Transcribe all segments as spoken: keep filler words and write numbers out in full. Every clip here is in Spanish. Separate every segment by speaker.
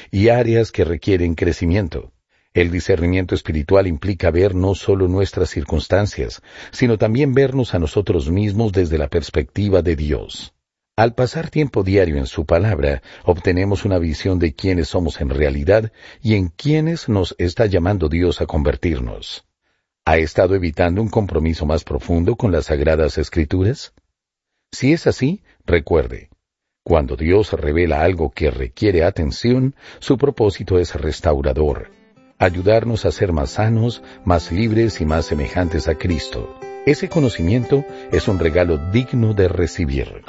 Speaker 1: y áreas que requieren crecimiento. El discernimiento espiritual implica ver no solo nuestras circunstancias, sino también vernos a nosotros mismos desde la perspectiva de Dios. Al pasar tiempo diario en su palabra, obtenemos una visión de quiénes somos en realidad y en quiénes nos está llamando Dios a convertirnos. ¿Ha estado evitando un compromiso más profundo con las Sagradas Escrituras? Si es así, recuerde, cuando Dios revela algo que requiere atención, su propósito es restaurador, ayudarnos a ser más sanos, más libres y más semejantes a Cristo. Ese conocimiento es un regalo digno de recibir.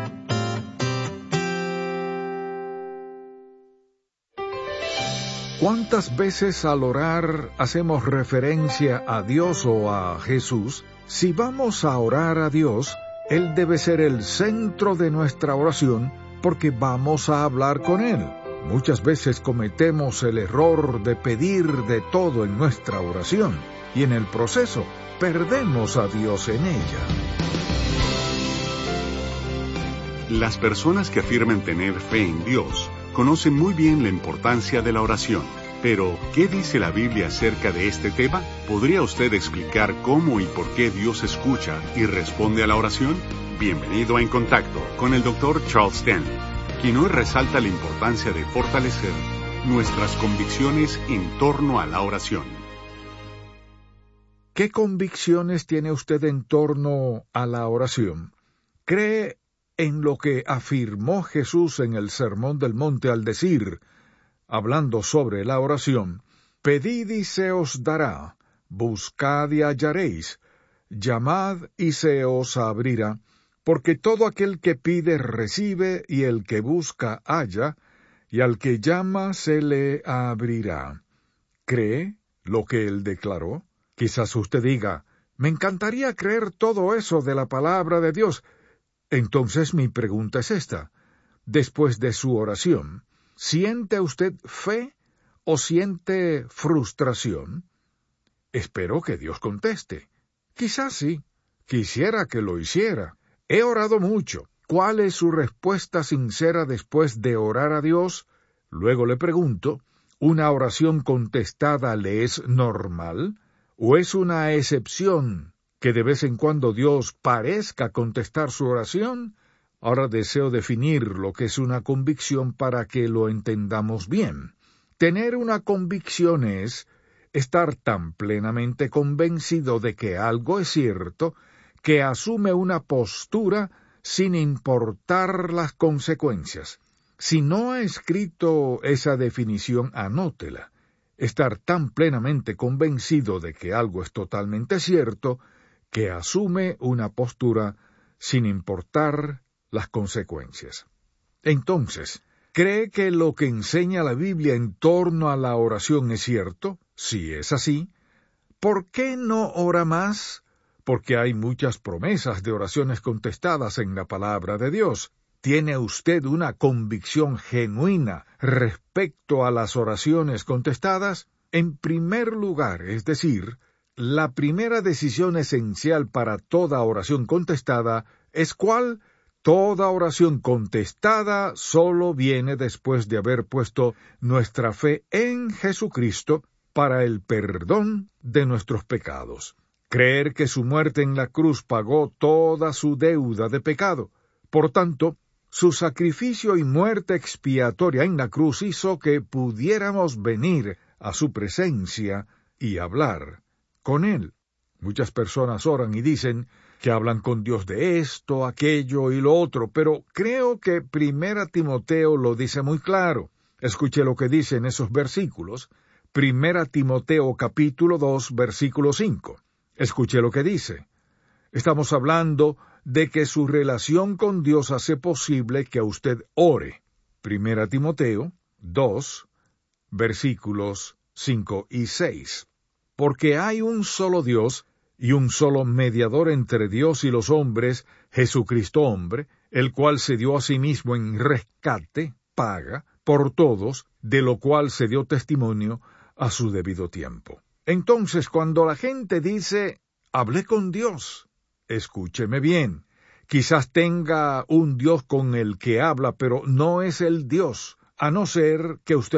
Speaker 2: ¿Cuántas veces al orar hacemos referencia a Dios o a Jesús? Si vamos a orar a Dios, Él debe ser el centro de nuestra oración porque vamos a hablar con Él. Muchas veces cometemos el error de pedir de todo en nuestra oración y en el proceso perdemos a Dios en ella.
Speaker 3: Las personas que afirman tener fe en Dios conocen muy bien la importancia de la oración. Pero, ¿qué dice la Biblia acerca de este tema? ¿Podría usted explicar cómo y por qué Dios escucha y responde a la oración? Bienvenido a En Contacto con el doctor Charles Stanley, quien hoy resalta la importancia de fortalecer nuestras convicciones en torno a la oración.
Speaker 2: ¿Qué convicciones tiene usted en torno a la oración? ¿Cree en lo que afirmó Jesús en el Sermón del Monte al decir, hablando sobre la oración, pedid y se os dará, buscad y hallaréis, llamad y se os abrirá, porque todo aquel que pide recibe, y el que busca halla, y al que llama se le abrirá? ¿Cree lo que él declaró? Quizás usted diga, me encantaría creer todo eso de la palabra de Dios. Entonces mi pregunta es esta. Después de su oración, ¿siente usted fe o siente frustración? Espero que Dios conteste. Quizás sí. Quisiera que lo hiciera. He orado mucho. ¿Cuál es su respuesta sincera después de orar a Dios? Luego le pregunto, ¿una oración contestada le es normal? ¿O es una excepción que de vez en cuando Dios parezca contestar su oración? Ahora deseo definir lo que es una convicción para que lo entendamos bien. Tener una convicción es estar tan plenamente convencido de que algo es cierto que asume una postura sin importar las consecuencias. Si no ha escrito esa definición, anótela. Estar tan plenamente convencido de que algo es totalmente cierto que asume una postura sin importar las consecuencias. Entonces, ¿cree que lo que enseña la Biblia en torno a la oración es cierto? Si es así, ¿por qué no ora más? Porque hay muchas promesas de oraciones contestadas en la palabra de Dios. ¿Tiene usted una convicción genuina respecto a las oraciones contestadas? En primer lugar, es decir, la primera decisión esencial para toda oración contestada es ¿cuál? Toda oración contestada solo viene después de haber puesto nuestra fe en Jesucristo para el perdón de nuestros pecados. Creer que su muerte en la cruz pagó toda su deuda de pecado. Por tanto, su sacrificio y muerte expiatoria en la cruz hizo que pudiéramos venir a su presencia y hablar con Él. Muchas personas oran y dicen que hablan con Dios de esto, aquello y lo otro, pero creo que Primera Timoteo lo dice muy claro. Escuche lo que dice en esos versículos. Primera Timoteo capítulo dos, versículo cinco. Escuche lo que dice. Estamos hablando de que su relación con Dios hace posible que usted ore. Primera Timoteo dos, versículos cinco y seis. Porque hay un solo Dios y un solo mediador entre Dios y los hombres, Jesucristo hombre, el cual se dio a sí mismo en rescate, paga, por todos, de lo cual se dio testimonio a su debido tiempo. Entonces, cuando la gente dice, hablé con Dios, escúcheme bien, quizás tenga un Dios con el que habla, pero no es el Dios, a no ser que usted